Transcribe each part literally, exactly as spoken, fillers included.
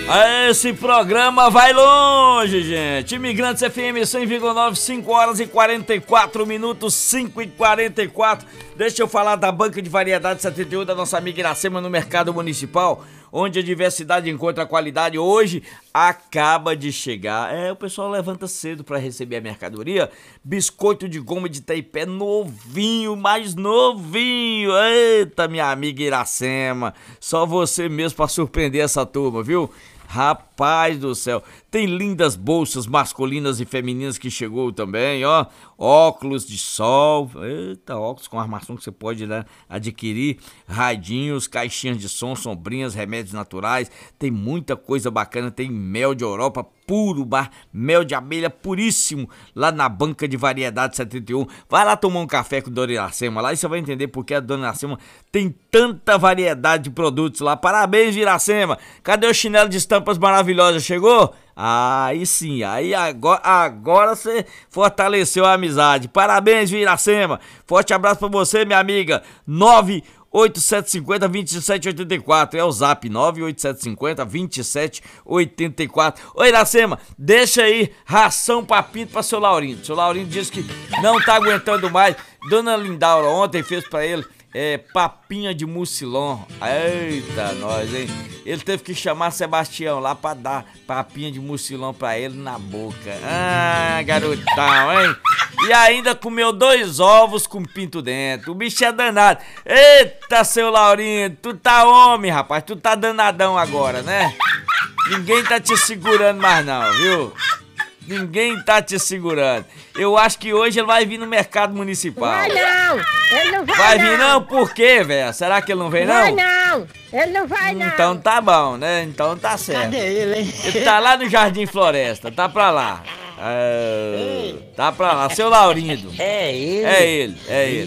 Esse programa vai longe, gente. Imigrantes F M cem vírgula nove, cinco horas e quarenta e quatro minutos, cinco e quarenta e quatro. Deixa eu falar da Banca de Variedades setenta e um da nossa amiga Iracema no Mercado Municipal, onde a diversidade encontra qualidade. Hoje acaba de chegar. É, o pessoal levanta cedo para receber a mercadoria. Biscoito de goma de Itaipé novinho, mais novinho. Eita, minha amiga Iracema. Só você mesmo para surpreender essa turma, viu? Rapaz do céu, tem lindas bolsas masculinas e femininas que chegou também, ó, óculos de sol, eita, óculos com armação que você pode, né, adquirir, radinhos, caixinhas de som, sombrinhas, remédios naturais, tem muita coisa bacana, tem mel de Europa puro, bar, mel de abelha puríssimo, lá na Banca de Variedades setenta e um, vai lá tomar um café com a Dona Iracema lá e você vai entender porque a Dona Iracema tem tanta variedade de produtos lá. Parabéns, Iracema, cadê o chinelo de estampas maravilhosas, chegou? Aí sim, aí agora, agora você fortaleceu a amizade. Parabéns, Iracema. Forte abraço pra você, minha amiga. nove oito sete cinco zero, dois sete oito quatro. É o zap nove oito sete cinco zero, dois sete oito quatro. Ô, Iracema, deixa aí ração pra pinto pra seu Laurindo. Seu Laurindo disse que não tá aguentando mais. Dona Lindaura ontem fez pra ele É, papinha de mucilon. Eita, nós, hein? Ele teve que chamar Sebastião lá pra dar papinha de mucilon pra ele na boca. Ah, garotão, hein? E ainda comeu dois ovos com pinto dentro. O bicho é danado. Eita, seu Laurindo, tu tá homem, rapaz. Tu tá danadão agora, né? Ninguém tá te segurando mais não, viu? Ninguém tá te segurando. Eu acho que hoje ele vai vir no mercado municipal. Vai não, ele não vai, vai não. vir não? Por quê, velho? Será que ele não vem não? Vai não, ele não vai não. Então tá bom, né? Então tá certo. Cadê ele, hein? Ele tá lá no Jardim Floresta, tá pra lá. Ah, tá pra lá, seu Laurindo. É ele? É ele, é ele.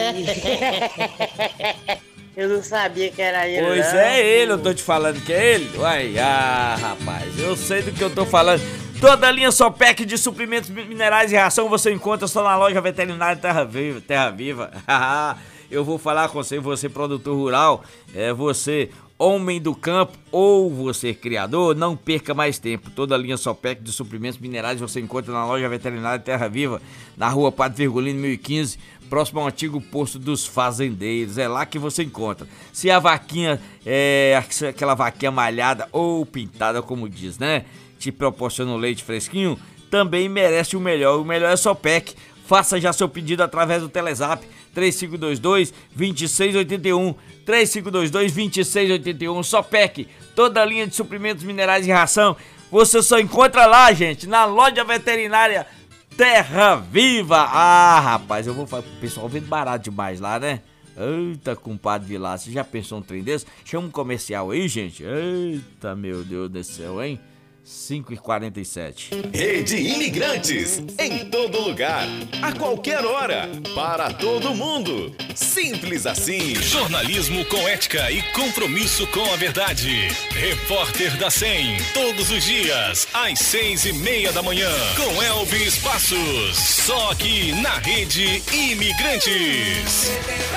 Eu não sabia que era ele. Pois não. é ele, eu tô te falando que é ele. Uai, ah, rapaz, eu sei do que eu tô falando. Toda a linha Sopec de suprimentos minerais e ração você encontra só na loja veterinária Terra Viva. Terra Viva. Eu vou falar com você, você produtor rural, é você homem do campo ou você criador, não perca mais tempo. Toda a linha Sopec de suprimentos minerais você encontra na loja veterinária Terra Viva, na rua Padre Virgulino mil e quinze, próximo ao antigo posto dos fazendeiros. É lá que você encontra. Se a vaquinha é aquela vaquinha malhada ou pintada, como diz, né, te proporciona um leite fresquinho, também merece o melhor. O melhor é Sopec. Faça já seu pedido através do Telezap três cinco dois dois, dois seis oito um, três cinco dois dois, dois seis oito um. Sopec, toda a linha de suprimentos minerais e ração, você só encontra lá, gente, na loja veterinária Terra Viva. Ah, rapaz, eu vou falar, o pessoal vende barato demais lá, né? Eita, compadre Vilar, você já pensou um trem desse? Chama um comercial aí, gente. Eita, meu Deus do céu, hein? cinco e quarenta e sete. Rede Imigrantes, em todo lugar, a qualquer hora, para todo mundo. Simples assim. Jornalismo com ética e compromisso com a verdade. Repórter da cem, todos os dias, às seis e meia da manhã, com Elvis Passos. Só aqui na Rede Imigrantes.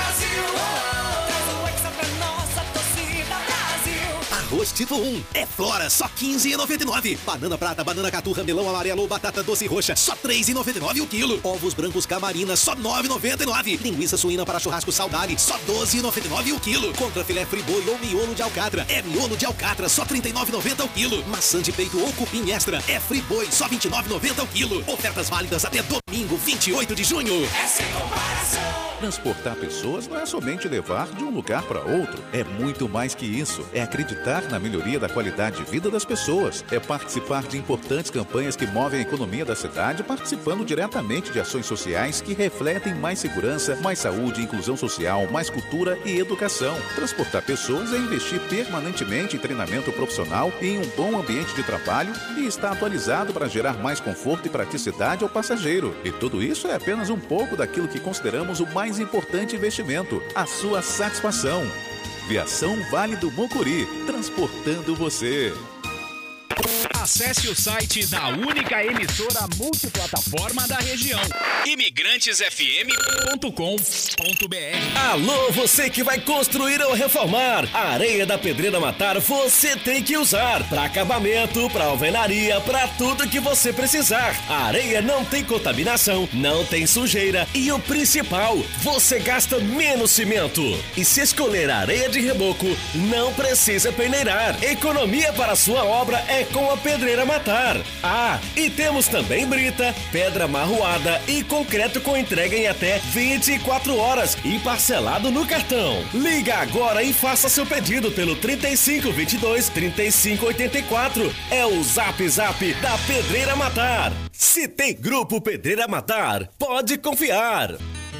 Arroz tipo um, é Flora, só quinze reais e noventa e nove centavos. Banana prata, banana caturra, melão amarelo ou batata doce roxa, só três reais e noventa e nove centavos o quilo. Ovos brancos camarina, só nove reais e noventa e nove centavos. Linguiça suína para churrasco Saudade, só doze reais e noventa e nove centavos o quilo. Contra filé friboi ou miolo de alcatra, é miolo de alcatra, só trinta e nove reais e noventa centavos o quilo. Maçã de peito ou cupim extra, é friboi, só vinte e nove reais e noventa centavos o quilo. Ofertas válidas até domingo, vinte e oito de junho. É sem comparação. Transportar pessoas não é somente levar de um lugar para outro. É muito mais que isso. É acreditar na melhoria da qualidade de vida das pessoas. É participar de importantes campanhas que movem a economia da cidade, participando diretamente de ações sociais que refletem mais segurança, mais saúde, inclusão social, mais cultura e educação. Transportar pessoas é investir permanentemente em treinamento profissional e em um bom ambiente de trabalho e estar atualizado para gerar mais conforto e praticidade ao passageiro. E tudo isso é apenas um pouco daquilo que consideramos o mais mais importante investimento, a sua satisfação. Viação Vale do Mucuri, transportando você. Acesse o site da única emissora multiplataforma da região. imigrantes f m ponto com ponto b r. Alô, você que vai construir ou reformar. A areia da Pedreira Matar você tem que usar. Para acabamento, para alvenaria, para tudo que você precisar. A areia não tem contaminação, não tem sujeira e o principal, você gasta menos cimento. E se escolher a areia de reboco, não precisa peneirar. Economia para sua obra é com a Pedreira Matar. Ah, e temos também brita, pedra marroada e concreto com entrega em até vinte e quatro horas e parcelado no cartão. Liga agora e faça seu pedido pelo trinta e cinco, vinte e dois, trinta e cinco, oitenta e quatro. É o Zap Zap da Pedreira Matar. Se tem Grupo Pedreira Matar, pode confiar.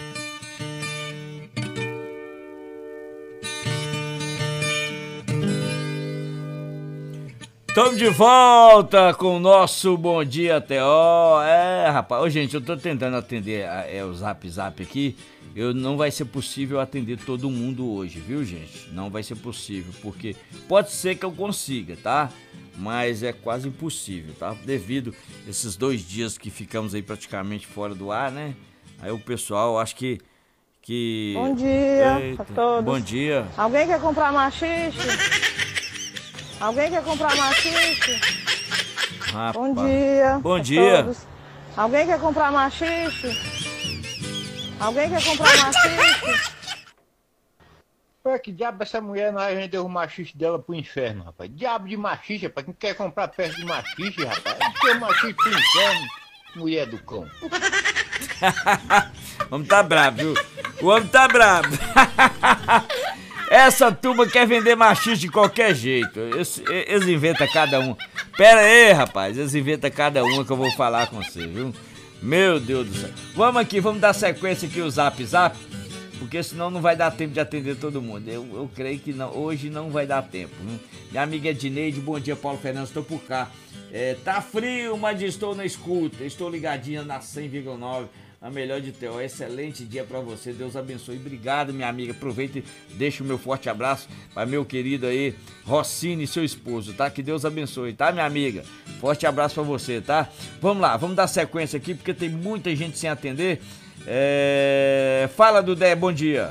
Estamos de volta com o nosso Bom Dia T O. É, rapaz, ô, gente, eu tô tentando atender é, o Zap Zap aqui. Eu, não vai ser possível atender todo mundo hoje, viu, gente? Não vai ser possível, porque pode ser que eu consiga, tá? Mas é quase impossível, tá? Devido a esses dois dias que ficamos aí praticamente fora do ar, né? Aí o pessoal, acho que... que... Bom dia Eita, a todos. Bom dia. Alguém quer comprar machixe? Alguém quer comprar machixe? Rapaz. Bom dia. Bom a dia. todos. Alguém quer comprar machixe? Alguém quer comprar machixe? Pô, que diabo essa mulher não vai vender o machixe dela pro inferno, rapaz? Diabo de machixe, rapaz. Quem quer comprar peça de machixe, rapaz? Tem machixe pro inferno, mulher do cão. O homem tá bravo, viu? O homem tá bravo. Essa turma quer vender machixe de qualquer jeito. Eles, eles inventam cada um. Pera aí, rapaz. Eles inventam cada uma que eu vou falar com você, viu? Meu Deus do céu. Vamos aqui, vamos dar sequência aqui o Zap Zap. Porque senão não vai dar tempo de atender todo mundo. Eu, eu creio que não, hoje não vai dar tempo. Viu? Minha amiga Edneide, bom dia, Paulo Fernandes, estou por cá. É, tá frio, mas estou na escuta. Estou ligadinha na cem vírgula nove. A melhor de T O. Excelente dia pra você, Deus abençoe. Obrigado, minha amiga. Aproveita e deixa o meu forte abraço para meu querido aí, Rossini, seu esposo, tá? Que Deus abençoe, tá, minha amiga? Forte abraço pra você, tá? Vamos lá, vamos dar sequência aqui, porque tem muita gente sem atender. É... Fala, Dudé, bom dia.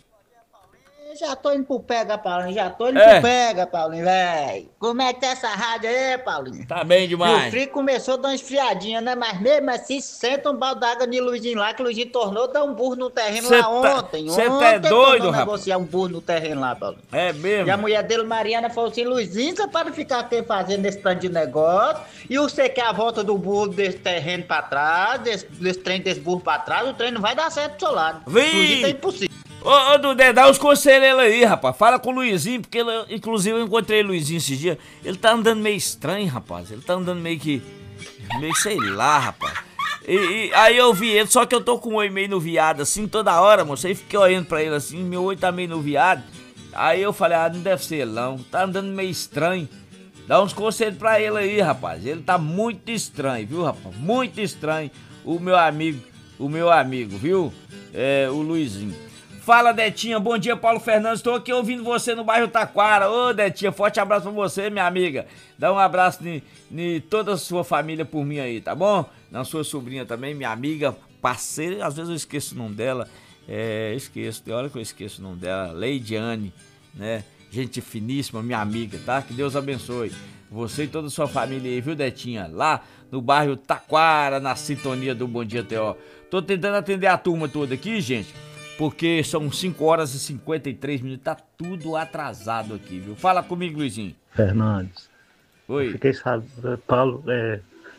Já tô indo pro Pega, Paulinho, já tô indo É. pro Pega, Paulinho, velho. Como é que tá essa rádio aí, Paulinho? Tá bem E o demais. frio começou a dar uma esfriadinha, né? Mas mesmo assim, senta um balde d'água de Luizinho lá, que o Luizinho tornou dar um burro no terreno Cê lá tá- ontem. cê tá ontem é doido, tornou rapaz? negociar um burro no terreno lá, Paulinho. É mesmo? E a mulher dele, Mariana, falou assim, Luizinho, você pode ficar aqui fazendo esse tanto de negócio, e você quer a volta do burro desse terreno pra trás, desse, desse trem desse burro pra trás, o trem não vai dar certo pro seu lado. Vim! Luizinho tá impossível. Ô, ô, Dudé, dá uns conselhos aí, rapaz. Fala com o Luizinho, porque ele, inclusive eu encontrei o Luizinho esses dias. Ele tá andando meio estranho, rapaz. Ele tá andando meio que... meio sei lá, rapaz. E, e aí eu vi ele, só que eu tô com o olho meio no viado, assim, toda hora, moço. Aí fiquei olhando pra ele assim, meu olho tá meio no viado. Aí eu falei, ah, não deve ser ele não. Tá andando meio estranho. Dá uns conselhos pra ele aí, rapaz. Ele tá muito estranho, viu, rapaz? Muito estranho. O meu amigo, o meu amigo, viu? É, o Luizinho. Fala, Detinha, bom dia, Paulo Fernandes, tô aqui ouvindo você no bairro Taquara. Ô, Detinha, forte abraço pra você, minha amiga. Dá um abraço em toda a sua família por mim aí, tá bom? Na sua sobrinha também, minha amiga, parceira, às vezes eu esqueço o nome dela, é, esqueço, tem hora que eu esqueço o nome dela, Leidiane, né? Gente finíssima, minha amiga, tá? Que Deus abençoe você e toda a sua família aí, viu, Detinha? Lá no bairro Taquara, na sintonia do Bom Dia T O. Tô tentando atender a turma toda aqui, gente, porque são cinco horas e cinquenta e três minutos, tá tudo atrasado aqui, viu? Fala comigo, Luizinho. Fernandes. Oi. Fiquei sabendo, Paulo, é,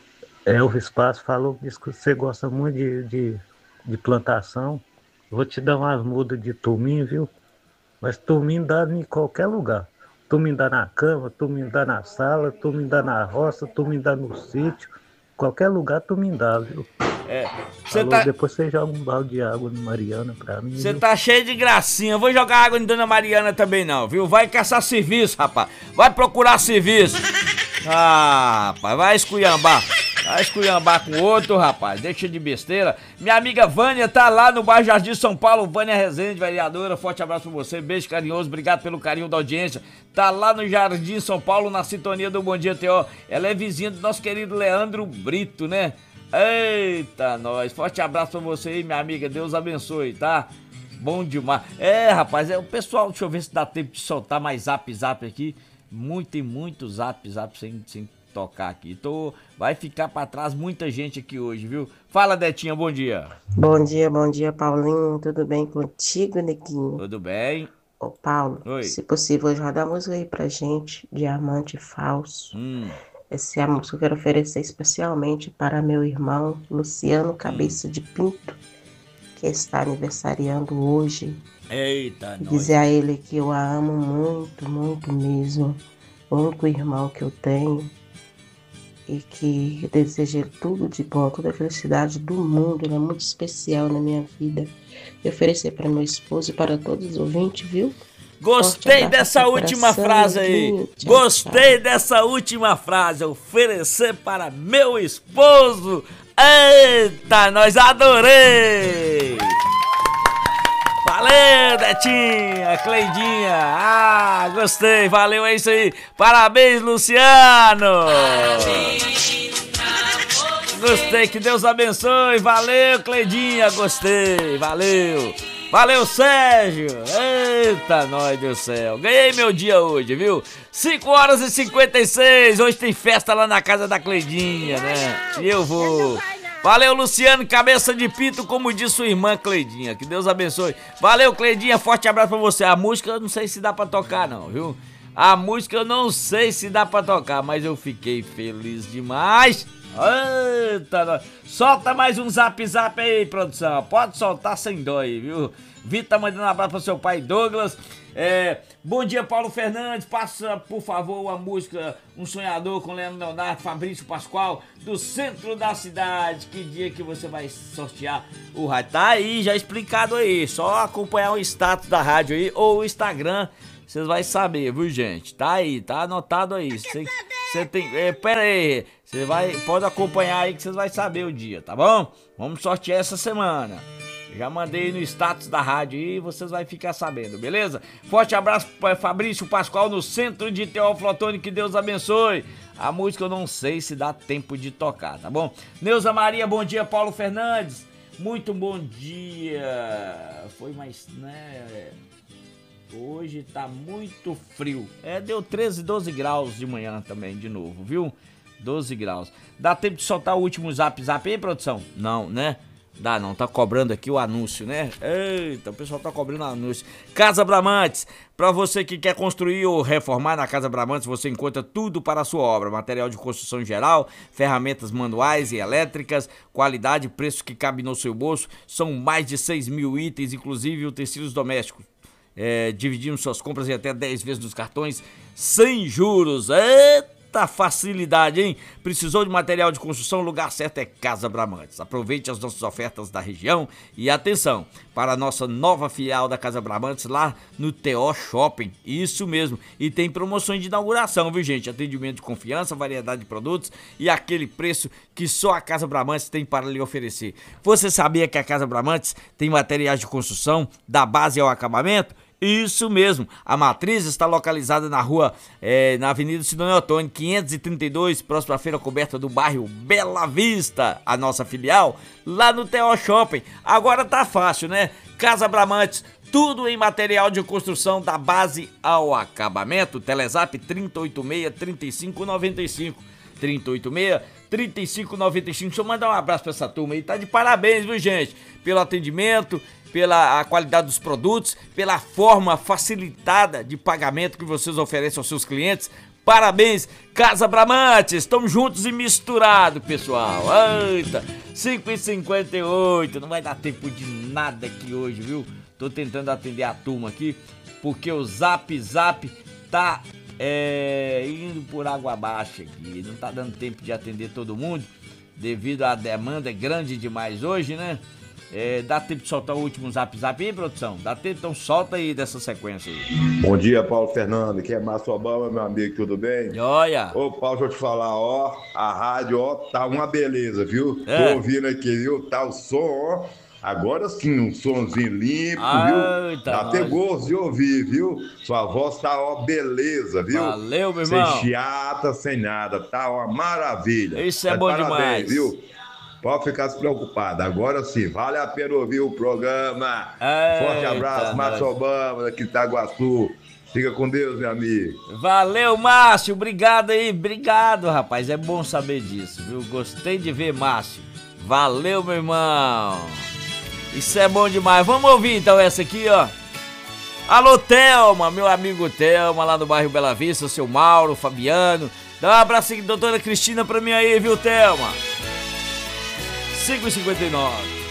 Elvis Passo falou que você gosta muito de, de, de plantação. Vou te dar umas mudas de tumim, viu? Mas tumim dá em qualquer lugar. Tumim dá na cama, tumim dá na sala, tumim dá na roça, tumim dá no sítio. Qualquer lugar tumim dá, viu? É, cê Falou, tá... depois você joga um balde de água no Mariana pra mim. Você viu? tá cheio de gracinha. Eu vou jogar água em Dona Mariana também não, viu? Vai caçar serviço, rapaz. Vai procurar serviço. Ah, rapaz, vai esculhambar. Vai esculhambar com outro, rapaz. Deixa de besteira. Minha amiga Vânia tá lá no bairro Jardim São Paulo. Vânia Rezende, vereadora. Forte abraço pra você. Beijo carinhoso. Obrigado pelo carinho da audiência. Tá lá no Jardim São Paulo, na sintonia do Bom Dia T O. Ela é vizinha do nosso querido Leandro Brito, né? Eita, nós. Forte abraço pra você aí, minha amiga. Deus abençoe, tá? Bom demais. É, rapaz, é o pessoal, deixa eu ver se dá tempo de soltar mais zap zap aqui. Muito e muito zap zap sem, sem tocar aqui. Tô, vai ficar pra trás muita gente aqui hoje, viu? Fala, Detinha, bom dia. Bom dia, bom dia, Paulinho. Tudo bem contigo, neguinho? Tudo bem. Ô, Paulo, Oi. se possível, já dá a música aí pra gente, Diamante Falso. Hum. Essa é a música que eu quero oferecer especialmente para meu irmão, Luciano Cabeça hum. de Pinto, que está aniversariando hoje. Eita, e dizer a ele que eu a amo muito, muito mesmo. O único irmão que eu tenho. E que eu desejo ele tudo de bom, toda a felicidade do mundo. Ele é muito especial na minha vida. E oferecer para meu esposo e para todos os ouvintes, viu? Gostei dessa última frase aí. Gostei dessa última frase. Oferecer para meu esposo. Eita, nós adorei! Valeu, Detinha, Cleidinha. Ah, gostei, valeu, é isso aí. Parabéns, Luciano. Gostei, que Deus abençoe. Valeu, Cleidinha, gostei, valeu. Valeu, Sérgio. Eita, nós do céu. Ganhei meu dia hoje, viu? cinco horas e cinquenta e seis. Hoje tem festa lá na casa da Cleidinha, né? E eu vou... Valeu, Luciano, cabeça de pinto, como disse sua irmã Cleidinha. Que Deus abençoe. Valeu, Cleidinha, forte abraço pra você. A música eu não sei se dá pra tocar não, viu? A música eu não sei se dá pra tocar, mas eu fiquei feliz demais. Eita, solta mais um zap zap aí, produção. Pode soltar sem dó aí, viu? Vitor mandando um abraço pro seu pai Douglas. É, bom dia, Paulo Fernandes. Passa, por favor, a música Um Sonhador com Leandro Leonardo, Fabrício Pascoal, do centro da cidade. Que dia que você vai sortear o rádio? Tá aí, já explicado aí. Só acompanhar o status da rádio aí ou o Instagram. Vocês vão saber, viu, gente? Tá aí, tá anotado aí. Você tem. É, pera aí. Você vai. Pode acompanhar aí que vocês vão saber o dia, tá bom? Vamos sortear essa semana. Já mandei no status da rádio e vocês vão ficar sabendo, beleza? Forte abraço para Fabrício Pascoal no centro de Teófilo Otoni, que Deus abençoe. A música eu não sei se dá tempo de tocar, tá bom? Neuza Maria, bom dia, Paulo Fernandes. Muito bom dia. Foi mais, né? Hoje tá muito frio. É, deu treze, doze graus de manhã também, de novo, viu? doze graus. Dá tempo de soltar o último zap zap aí, produção? Não, né? Dá não, tá cobrando aqui o anúncio, né? Eita, o pessoal tá cobrando o anúncio. Casa Bramantes, pra você que quer construir ou reformar, na Casa Bramantes você encontra tudo para a sua obra. Material de construção em geral, ferramentas manuais e elétricas, qualidade e preço que cabe no seu bolso. São mais de seis mil itens, inclusive utensílios domésticos. É, dividimos suas compras em até dez vezes nos cartões, sem juros. Eita! Facilidade, hein? Precisou de material de construção? O lugar certo é Casa Bramantes. Aproveite as nossas ofertas da região e atenção para a nossa nova filial da Casa Bramantes lá no T O Shopping. Isso mesmo. E tem promoções de inauguração, viu, gente? Atendimento de confiança, variedade de produtos e aquele preço que só a Casa Bramantes tem para lhe oferecer. Você sabia que a Casa Bramantes tem materiais de construção da base ao acabamento? Isso mesmo, a matriz está localizada na rua, é, na Avenida Sidônio Otoni, quinhentos e trinta e dois, próxima à feira coberta do bairro Bela Vista, a nossa filial, lá no T O Shopping. Agora tá fácil, né? Casa Bramantes, tudo em material de construção da base ao acabamento. Telezap trinta e oito seis, trinta e cinco noventa e cinco. trinta e oito seis, trinta e cinco noventa e cinco. Deixa eu mandar um abraço pra essa turma aí. Tá de parabéns, viu, gente? Pelo atendimento, pela a qualidade dos produtos, pela forma facilitada de pagamento que vocês oferecem aos seus clientes. Parabéns, Casa Bramantes. Estamos juntos e misturados, pessoal. Eita, cinco e cinquenta e oito. Não vai dar tempo de nada aqui hoje, viu? Tô tentando atender a turma aqui, porque o Zap Zap tá... É, indo por água abaixo aqui, não tá dando tempo de atender todo mundo, devido à demanda grande demais hoje, né? É, dá tempo de soltar o último zap zap aí, produção? Dá tempo? Então solta aí dessa sequência aí. Bom dia, Paulo Fernando, que é Márcio Obama, meu amigo, tudo bem? Olha! Ô, Paulo, deixa eu te falar, ó, a rádio, ó, tá uma beleza, viu? É. Tô ouvindo aqui, viu? Tá o som, ó, agora sim, um somzinho limpo, Ai, viu? tá Dá até nós. gosto de ouvir, viu? Sua voz tá, ó, beleza, viu? Valeu, meu irmão. Sem chiata, sem nada, tá uma maravilha. Isso é Tá de bom parabéns, demais. viu? Pode ficar despreocupado. Agora sim, vale a pena ouvir o programa. Eita, Forte abraço, Márcio nós. Obama, daqui de Itaguaçu. Fica com Deus, meu amigo. Valeu, Márcio. Obrigado aí. Obrigado, rapaz. É bom saber disso, viu? Gostei de ver, Márcio. Valeu, meu irmão. Isso é bom demais. Vamos ouvir então essa aqui, ó. Alô, Thelma, meu amigo Thelma, lá do bairro Bela Vista, seu Mauro, Fabiano. Dá um abraço aqui, doutora Cristina, pra mim aí, viu, Thelma? cinco e cinquenta e nove.